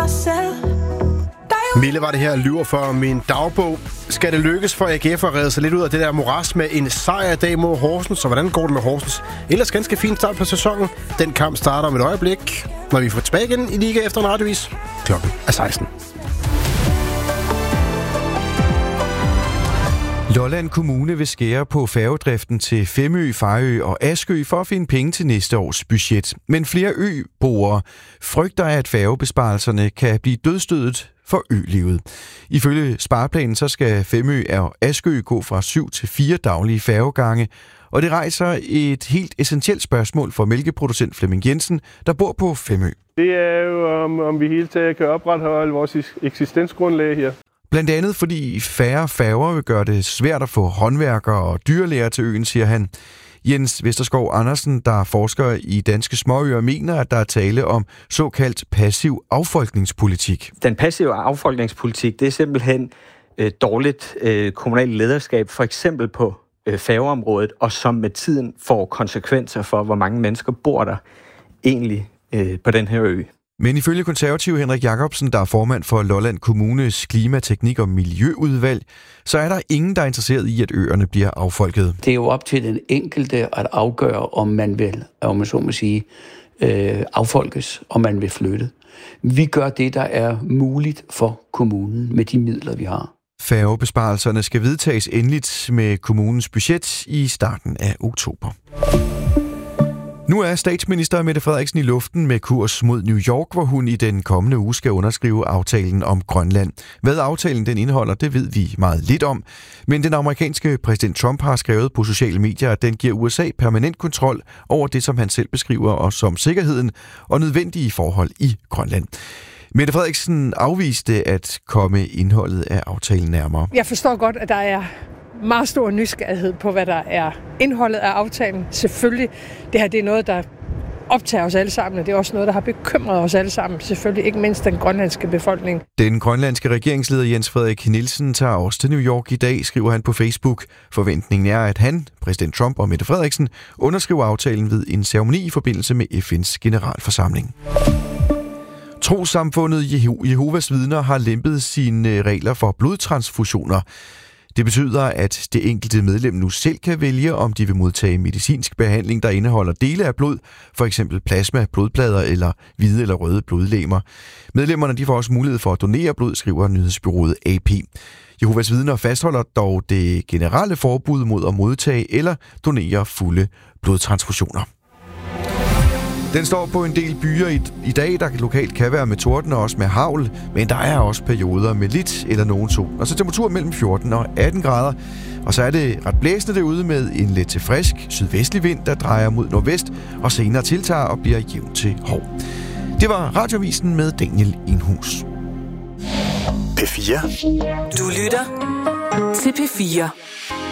sig selv. Mille var det her, lyver for min dagbog. Skal det lykkes for AGF at redde sig lidt ud af det der moras med en sejr i dag mod Horsens? Så hvordan går det med Horsens? Ellers ganske fint start på sæsonen. Den kamp starter om et øjeblik, når vi får tilbage igen i Liga efter en radiovis. Klokken er 16. Lolland Kommune vil skære på færgedriften til Femø, Fejø og Askø for at finde penge til næste års budget. Men flere øboere frygter, at færgebesparelserne kan blive dødsstødet for ølivet. Ifølge spareplanen så skal Femø og Askø gå fra 7 til 4 daglige færgegange, og det rejser et helt essentielt spørgsmål for mælkeproducent Flemming Jensen, der bor på Femø. Det er jo, om vi hele taget kan opretholde vores eksistensgrundlag her. Blandt andet fordi færre færger vil gøre det svært at få håndværkere og dyrlæger til øen, siger han. Jens Vesterskov Andersen, der er forsker i Danske Småøer, mener, at der er tale om såkaldt passiv affolkningspolitik. Den passive affolkningspolitik, det er simpelthen dårligt kommunalt lederskab, for eksempel på færgeområdet, og som med tiden får konsekvenser for, hvor mange mennesker bor der egentlig på den her ø. Men ifølge konservativ Henrik Jacobsen, der er formand for Lolland Kommunes Klima-, Teknik- og Miljøudvalg, så er der ingen, der er interesseret i, at øerne bliver affolket. Det er jo op til den enkelte at afgøre, om man vil, om man så må sige, affolkes, om man vil flytte. Vi gør det, der er muligt for kommunen med de midler, vi har. Færgebesparelserne skal vedtages endeligt med kommunens budget i starten af oktober. Nu er statsminister Mette Frederiksen i luften med kurs mod New York, hvor hun i den kommende uge skal underskrive aftalen om Grønland. Hvad aftalen den indeholder, det ved vi meget lidt om. Men den amerikanske præsident Trump har skrevet på sociale medier, at den giver USA permanent kontrol over det, som han selv beskriver og som sikkerheden og nødvendige forhold i Grønland. Mette Frederiksen afviste at komme indholdet af aftalen nærmere. Jeg forstår godt, at der er meget stor nysgerrighed på, hvad der er indholdet af aftalen. Selvfølgelig, det her det er noget, der optager os alle sammen, og det er også noget, der har bekymret os alle sammen. Selvfølgelig ikke mindst den grønlandske befolkning. Den grønlandske regeringsleder Jens Frederik Nielsen tager også til New York i dag, skriver han på Facebook. Forventningen er, at han, præsident Trump og Mette Frederiksen underskriver aftalen ved en ceremoni i forbindelse med FN's generalforsamling. Trossamfundet Jehovas Vidner har lempet sine regler for blodtransfusioner. Det betyder, at det enkelte medlem nu selv kan vælge, om de vil modtage medicinsk behandling, der indeholder dele af blod, f.eks. plasma, blodplader eller hvide eller røde blodlegemer. Medlemmerne de får også mulighed for at donere blod, skriver nyhedsbureauet AP. Jehovas Vidner fastholder dog det generelle forbud mod at modtage eller donere fulde blodtransfusioner. Den står på en del byer i dag, der lokalt kan være med torden og også med hagl, men der er også perioder med lidt eller nogen sol. Og så temperatur mellem 14 og 18 grader. Og så er det ret blæsende derude med en let til frisk sydvestlig vind, der drejer mod nordvest og senere tiltager og bliver jævn til hård. Det var Radiovisen med Daniel Inhus. P4. Du lytter til P4.